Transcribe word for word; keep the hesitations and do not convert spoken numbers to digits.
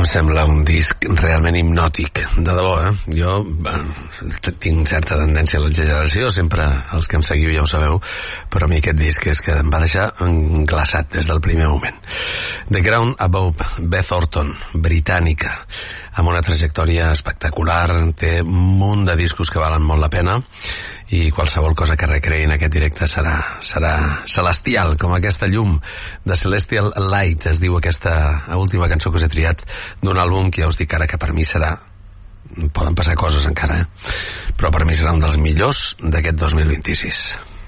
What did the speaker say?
em sembla un disc realment hipnòtic, de debò, eh? Jo bueno, tinc certa tendència a l'exageració, sempre els que em seguiu ja ho sabeu, però a mi aquest disc és que em va deixar glaçat des del primer moment. The Ground Above, Beth Orton, britànica, amb una trajectòria espectacular, té un munt de discos que valen molt la pena, i qualsevol cosa que recreïn aquest directe serà, serà celestial, com aquesta llum de Celestial Light, es diu aquesta última cançó que us he triat d'un àlbum que ja us dic ara que per mi serà, poden passar coses encara, eh? Però per mi serà un dels millors d'aquest dos mil vint-i-sis.